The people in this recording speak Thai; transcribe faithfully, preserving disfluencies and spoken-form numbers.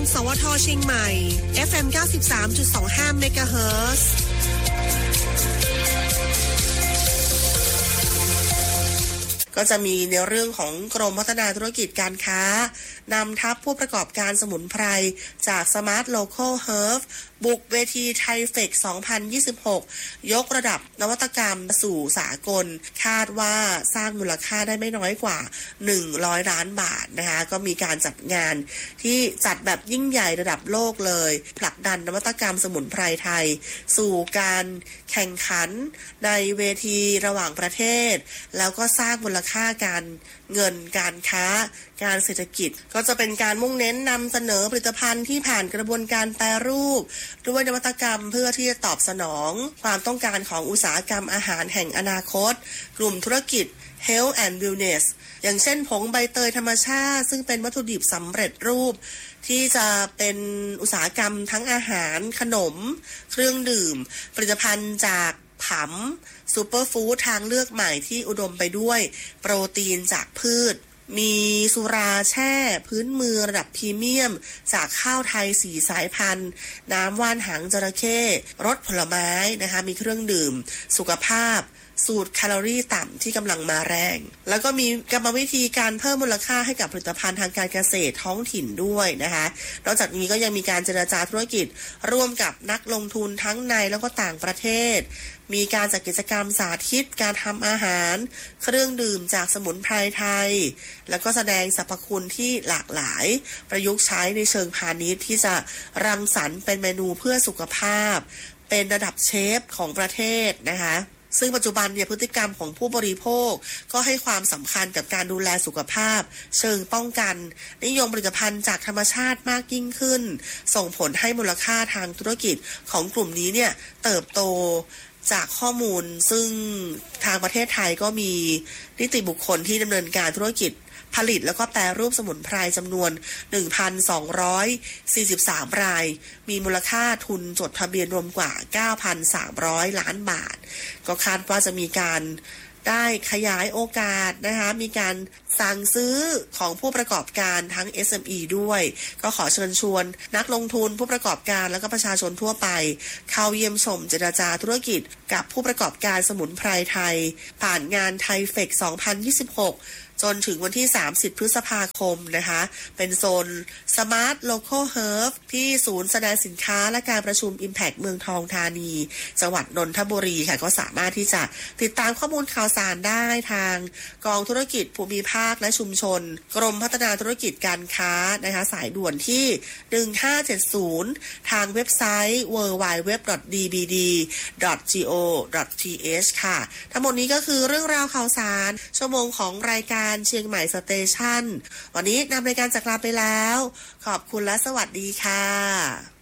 สวทเชียงใหม่ เอฟ เอ็ม เก้าสิบสามจุดสองห้า เมกะเฮิรตซ์ ก็จะมีในเรื่องของกรมพัฒนาธุรกิจการค้านำทัพผู้ประกอบการสมุนไพรจาก Smart Local Herb บุกเวทีไทเฟค สองพันยี่สิบหก ยกระดับนวัตกรรมสู่สากลคาดว่าสร้างมูลค่าได้ไม่น้อยกว่าหนึ่งร้อยล้านบาทนะคะก็มีการจัดงานที่จัดแบบยิ่งใหญ่ระดับโลกเลยผลักดันนวัตกรรมสมุนไพรไทยสู่การแข่งขันในเวทีระหว่างประเทศแล้วก็สร้างมูลค่าการเงินการค้าการเศรษฐกิจก็จะเป็นการมุ่งเน้นนำเสนอผลิตภัณฑ์ที่ผ่านกระบวนการแปรรูปด้วยนวัตกรรมเพื่อที่จะตอบสนองความต้องการของอุตสาหกรรมอาหารแห่งอนาคตกลุ่มธุรกิจ Health and Wellness อย่างเช่นผงใบเตยธรรมชาติซึ่งเป็นวัตถุดิบสำเร็จรูปที่จะเป็นอุตสาหกรรมทั้งอาหารขนมเครื่องดื่มผลิตภัณฑ์จากผำซูเปอร์ฟู้ดทางเลือกใหม่ที่อุดมไปด้วยโปรตีนจากพืชมีสุราแช่พื้นมือระดับพรีเมียมจากข้าวไทยสี่สายพันธุ์น้ำว่านหางจระเข้รสผลไม้นะคะมีเครื่องดื่มสุขภาพสูตรแคลอรี่ต่ำที่กำลังมาแรงแล้วก็มีกรรมวิธีการเพิ่มมูลค่าให้กับผลิตภัณฑ์ทางการเกษตรท้องถิ่นด้วยนะคะนอกจากนี้ก็ยังมีการเจรจาธุรกิจร่วมกับนักลงทุนทั้งในแล้วก็ต่างประเทศมีการจัดกิจกรรมสาธิตการทำอาหารเครื่องดื่มจากสมุนไพรไทยแล้วก็แสดงสรรพคุณที่หลากหลายประยุกต์ใช้ในเชิงพาณิชย์ที่จะรังสรรค์เป็นเมนูเพื่อสุขภาพเป็นระดับเชฟของประเทศนะคะซึ่งปัจจุบันเนี่ยพฤติกรรมของผู้บริโภคก็ให้ความสำคัญกับการดูแลสุขภาพเชิงป้องกันนิยมผลิตภัณฑ์จากธรรมชาติมากยิ่งขึ้นส่งผลให้มูลค่าทางธุรกิจของกลุ่มนี้เนี่ยเติบโตจากข้อมูลซึ่งทางประเทศไทยก็มีนิติบุคคลที่ดำเนินการธุรกิจผลิตแล้วก็แปรรูปสมุนไพรจำนวน หนึ่งพันสองร้อยสี่สิบสาม รายมีมูลค่าทุนจดทะเบียนรวมกว่า เก้าพันสามร้อย ล้านบาทก็คาดว่าจะมีการได้ขยายโอกาสนะคะมีการสั่งซื้อของผู้ประกอบการทั้ง เอส เอ็ม อี ด้วยก็ขอเชิญชวนนักลงทุนผู้ประกอบการแล้วก็ประชาชนทั่วไปเข้าเยี่ยมชมเจรจาธุรกิจกับผู้ประกอบการสมุนไพรไทยผ่านงานไทเฟค สองพันยี่สิบหกจนถึงวันที่สามสิบพฤษภาคมนะคะเป็นโซน Smart Local Herb ที่ศูนย์แสดงสินค้าและการประชุม Impact เมืองทองธานีจังหวัดนนทบุรีค่ะก็สามารถที่จะติดตามข้อมูลข่าวสารได้ทางกองธุรกิจภูมิภาคและชุมชนกรมพัฒนาธุรกิจการค้านะคะสายด่วนที่หนึ่งห้าเจ็ดศูนย์ทางเว็บไซต์ ดับเบิลยู ดับเบิลยู ดับเบิลยู ดอท ดี บี ดี ดอท จี โอ ดอท ที เอช ค่ะทั้งหมดนี้ก็คือเรื่องราวข่าวสารชั่วโมงของรายการเชียงใหม่สเตชันวันนี้นำรายการจากลาไปแล้วขอบคุณและสวัสดีค่ะ